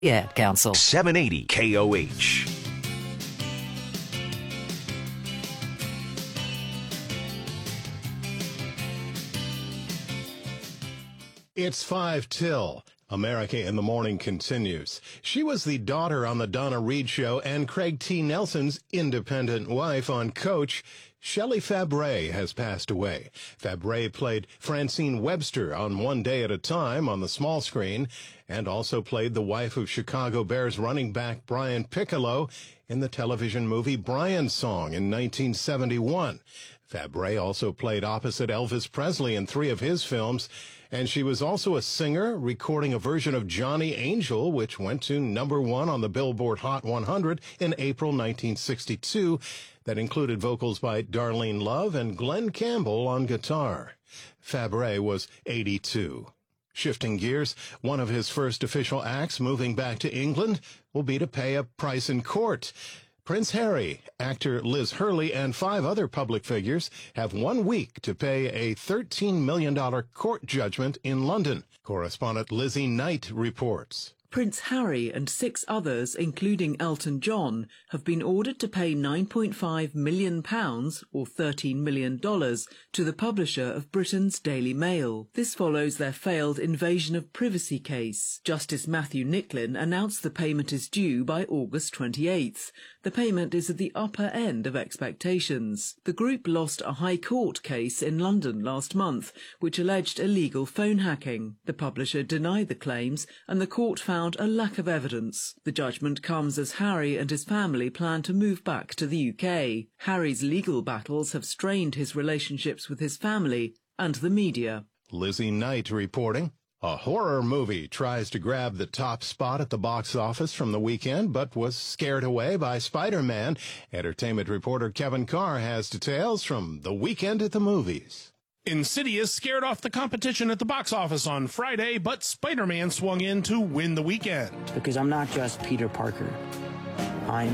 Ad Council. 780 KOH. It's 5 till. America in the Morning continues. She was the daughter on the Donna Reed Show and Craig T. Nelson's independent wife on Coach. Shelley Fabares has passed away. Fabares played Francine Webster on One Day at a Time on the small screen and also played the wife of Chicago Bears running back Brian Piccolo in the television movie Brian's Song in 1971. Fabares also played opposite Elvis Presley in 3 of his films, and she was also a singer, recording a version of Johnny Angel, which went to #1 on the Billboard Hot 100 in April 1962. That included vocals by Darlene Love and Glenn Campbell on guitar. Fabares was 82. Shifting gears, one of his first official acts moving back to England will be to pay a price in court. Prince Harry, actor Liz Hurley, and 5 other public figures have 1 week to pay a $13 million court judgment in London. Correspondent Lizzie Knight reports. Prince Harry and 6 others, including Elton John, have been ordered to pay £9.5 million, or $13 million, to the publisher of Britain's Daily Mail. This follows their failed invasion of privacy case. Justice Matthew Nicklin announced the payment is due by August 28th. The payment is at the upper end of expectations. The group lost a High Court case in London last month, which alleged illegal phone hacking. The publisher denied the claims, and the court found a lack of evidence. The judgment comes as Harry and his family plan to move back to the UK. Harry's legal battles have strained his relationships with his family and the media. Lizzie Knight reporting. A horror movie tries to grab the top spot at the box office from the weekend, but was scared away by Spider-Man. Entertainment reporter Kevin Carr has details from the weekend at the movies. Insidious scared off the competition at the box office on Friday, but Spider-Man swung in to win the weekend. Because I'm not just Peter Parker. I'm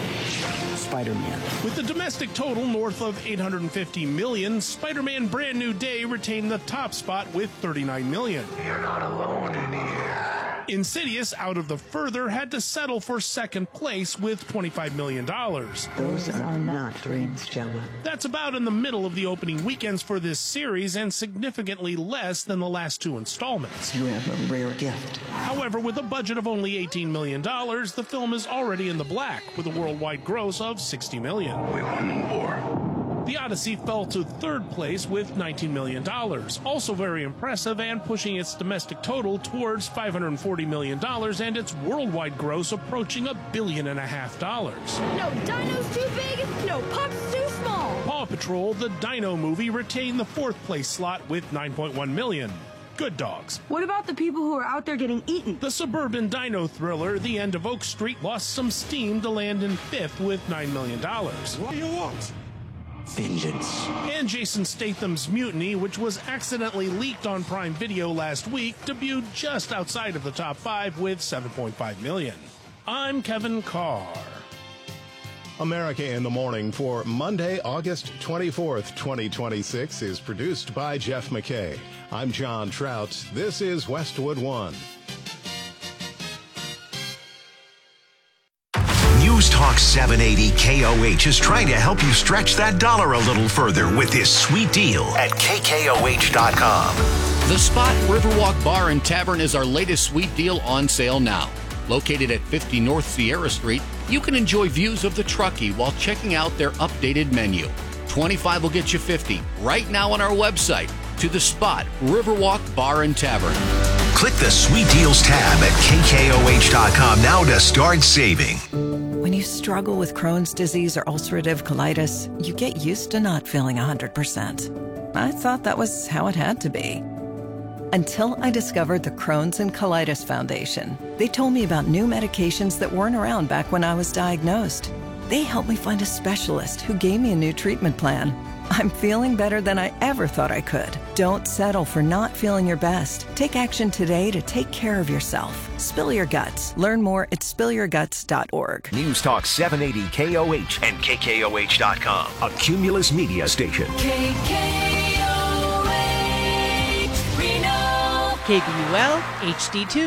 Spider-Man. With the domestic total north of $850 million, Spider-Man Brand New Day retained the top spot with $39 million. You're not alone in here. Insidious, out of the further, had to settle for second place with $25 million. Those are not dreams, Joey. That's about in the middle of the opening weekends for this series and significantly less than the last 2 installments. You have a rare gift. However, with a budget of only $18 million, the film is already in the black with a worldwide gross of $60 million. We won the war. The Odyssey fell to 3rd place with $19 million, also very impressive and pushing its domestic total towards $540 million and its worldwide gross approaching $1.5 billion. No dino's too big, no pup's too small. Paw Patrol, the Dino movie, retained the 4th place slot with $9.1 million. Good dogs. What about the people who are out there getting eaten? The suburban dino thriller, The End of Oak Street, lost some steam to land in 5th with $9 million. What do you want? Vengeance. And Jason Statham's Mutiny, which was accidentally leaked on Prime Video last week, debuted just outside of the top 5 with $7.5 million. I'm Kevin Carr. America in the Morning for Monday, August 24th, 2026 is produced by Jeff McKay. I'm John Trout. This is Westwood One. News Talk 780 KOH is trying to help you stretch that dollar a little further with this sweet deal at KKOH.com. The Spot Riverwalk Bar and Tavern is our latest sweet deal on sale now. Located at 50 North Sierra Street, you can enjoy views of the Truckee while checking out their updated menu. 25 will get you 50 right now on our website to The Spot Riverwalk Bar and Tavern. Click the Sweet Deals tab at KKOH.com now to start saving. When you struggle with Crohn's disease or ulcerative colitis, you get used to not feeling 100%. I thought that was how it had to be. Until I discovered the Crohn's and Colitis Foundation. They told me about new medications that weren't around back when I was diagnosed. They helped me find a specialist who gave me a new treatment plan. I'm feeling better than I ever thought I could. Don't settle for not feeling your best. Take action today to take care of yourself. Spill your guts. Learn more at spillyourguts.org. News Talk 780 KOH and KKOH.com, a Cumulus media station. KBUL HD2,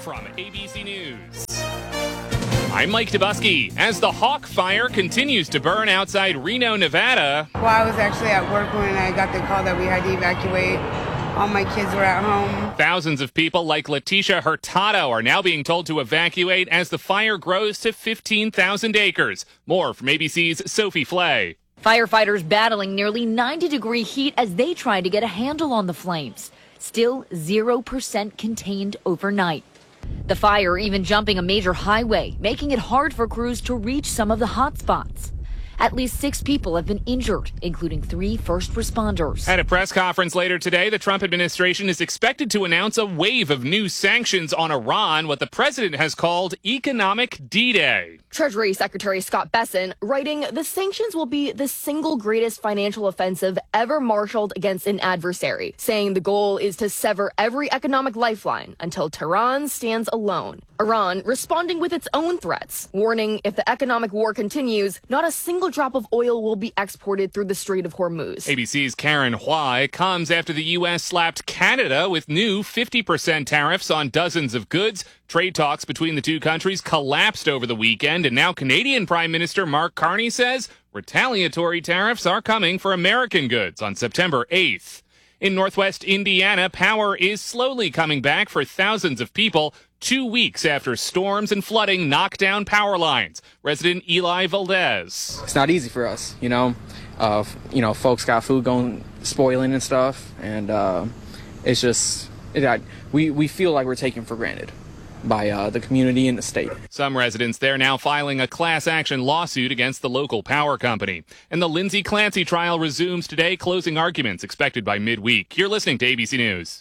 from ABC News. I'm Mike Dubusky. As the Hawk Fire continues to burn outside Reno, Nevada. Well, I was actually at work when I got the call that we had to evacuate. All my kids were at home. Thousands of people like Leticia Hurtado are now being told to evacuate as the fire grows to 15,000 acres. More from ABC's Sophie Flay. Firefighters battling nearly 90-degree heat as they try to get a handle on the flames. Still 0% contained overnight. The fire even jumping a major highway, making it hard for crews to reach some of the hot spots. At least 6 people have been injured, including 3 first responders. At a press conference later today, the Trump administration is expected to announce a wave of new sanctions on Iran, what the president has called economic D-Day. Treasury Secretary Scott Bessent writing, the sanctions will be the single greatest financial offensive ever marshaled against an adversary, saying the goal is to sever every economic lifeline until Tehran stands alone. Iran responding with its own threats, warning if the economic war continues, not a single drop of oil will be exported through the Strait of Hormuz. ABC's Karen Huai comes after the U.S. slapped Canada with new 50% tariffs on dozens of goods. Trade talks between the two countries collapsed over the weekend, and now Canadian Prime Minister Mark Carney says retaliatory tariffs are coming for American goods on September 8th. In Northwest Indiana, power is slowly coming back for thousands of people 2 weeks after storms and flooding knocked down power lines. Resident Eli Valdez. It's not easy for us, folks got food going, spoiling and stuff, and it's just, we feel like we're taken for granted by the community and the state. Some residents there now filing a class action lawsuit against the local power company. And the Lindsay Clancy trial resumes today, closing arguments expected by midweek. You're listening to ABC News.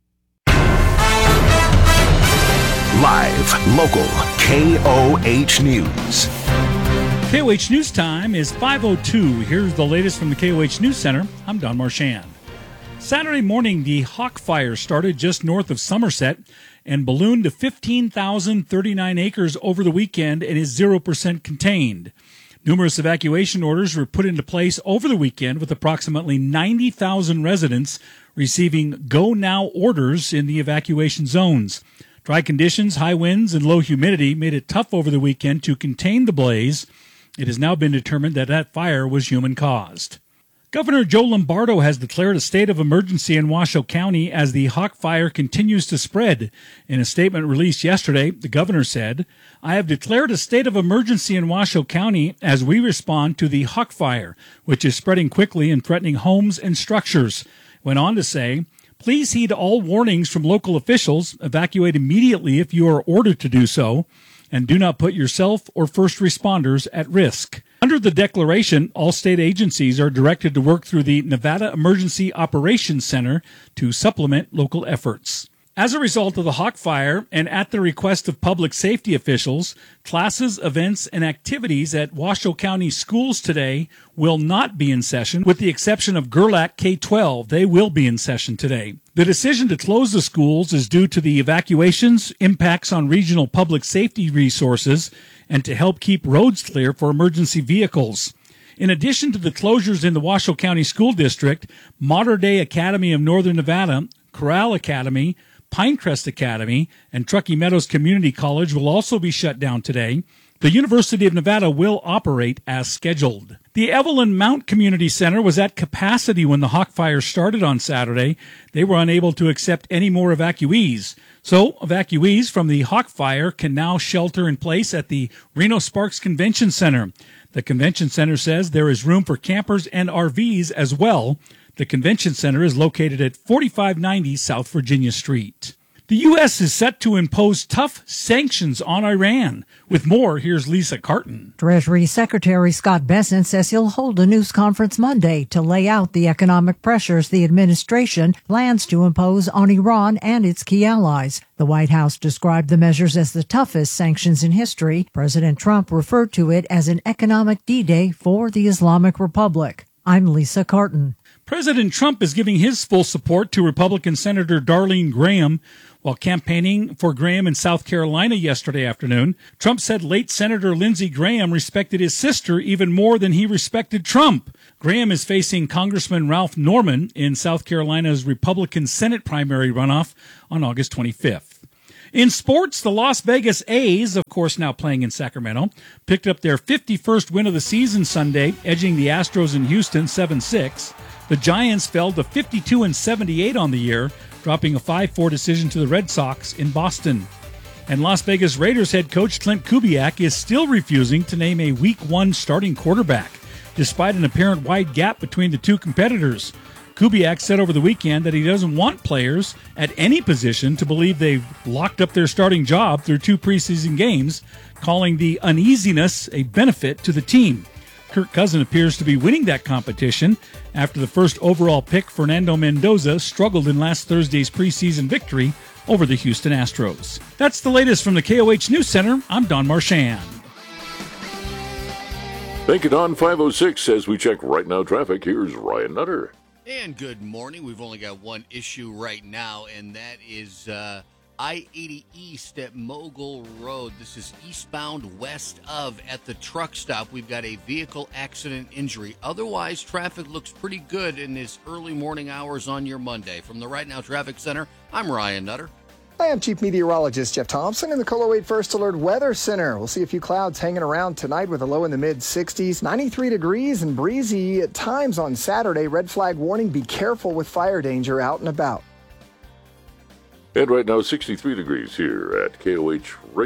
Live, local, KOH News. KOH News time is 5:02. Here's the latest from the KOH News Center. I'm Don Marchand. Saturday morning, the Hawk Fire started just north of Somerset and ballooned to 15,039 acres over the weekend and is 0% contained. Numerous evacuation orders were put into place over the weekend, with approximately 90,000 residents receiving go-now orders in the evacuation zones. Dry conditions, high winds, and low humidity made it tough over the weekend to contain the blaze. It has now been determined that that fire was human-caused. Governor Joe Lombardo has declared a state of emergency in Washoe County as the Hawk Fire continues to spread. In a statement released yesterday, the governor said, "I have declared a state of emergency in Washoe County as we respond to the Hawk Fire, which is spreading quickly and threatening homes and structures." Went on to say, "Please heed all warnings from local officials, evacuate immediately if you are ordered to do so, and do not put yourself or first responders at risk." Under the declaration, all state agencies are directed to work through the Nevada Emergency Operations Center to supplement local efforts. As a result of the Hawk Fire, and at the request of public safety officials, classes, events, and activities at Washoe County schools today will not be in session, with the exception of Gerlach K-12. They will be in session today. The decision to close the schools is due to the evacuations, impacts on regional public safety resources, and to help keep roads clear for emergency vehicles. In addition to the closures in the Washoe County School District, Mater Dei Academy of Northern Nevada, Corral Academy, Pinecrest Academy, and Truckee Meadows Community College will also be shut down today. The University of Nevada will operate as scheduled. The Evelyn Mount Community Center was at capacity when the Hawk Fire started on Saturday. They were unable to accept any more evacuees. So evacuees from the Hawk Fire can now shelter in place at the Reno Sparks Convention Center. The convention center says there is room for campers and RVs as well. The convention center is located at 4590 South Virginia Street. The U.S. is set to impose tough sanctions on Iran. With more, here's Lisa Carton. Treasury Secretary Scott Bessent says he'll hold a news conference Monday to lay out the economic pressures the administration plans to impose on Iran and its key allies. The White House described the measures as the toughest sanctions in history. President Trump referred to it as an economic D-Day for the Islamic Republic. I'm Lisa Carton. President Trump is giving his full support to Republican Senator Darlene Graham. While campaigning for Graham in South Carolina yesterday afternoon, Trump said late Senator Lindsey Graham respected his sister even more than he respected Trump. Graham is facing Congressman Ralph Norman in South Carolina's Republican Senate primary runoff on August 25th. In sports, the Las Vegas A's, of course now playing in Sacramento, picked up their 51st win of the season Sunday, edging the Astros in Houston 7-6. The Giants fell to 52-78 on the year, dropping a 5-4 decision to the Red Sox in Boston. And Las Vegas Raiders head coach Clint Kubiak is still refusing to name a Week 1 starting quarterback, despite an apparent wide gap between the two competitors. Kubiak said over the weekend that he doesn't want players at any position to believe they've locked up their starting job through 2 preseason games, calling the uneasiness a benefit to the team. Kirk Cousins appears to be winning that competition after the first overall pick, Fernando Mendoza, struggled in last Thursday's preseason victory over the Houston Astros. That's the latest from the KOH News Center. I'm Don Marchand. Thank you, Don. 5:06 as we check right now traffic. Here's Ryan Nutter. And good morning. We've only got one issue right now, and that is I-80 East at Mogul Road. This is eastbound west of at the truck stop. We've got a vehicle accident injury. Otherwise, traffic looks pretty good in this early morning hours on your Monday. From the Right Now Traffic Center, I'm Ryan Nutter. I am Chief Meteorologist Jeff Thompson in the KOLO 8 First Alert Weather Center. We'll see a few clouds hanging around tonight with a low in the mid-60s. 93 degrees and breezy at times on Saturday. Red flag warning. Be careful with fire danger out and about. And right now, 63 degrees here at KOH Radio.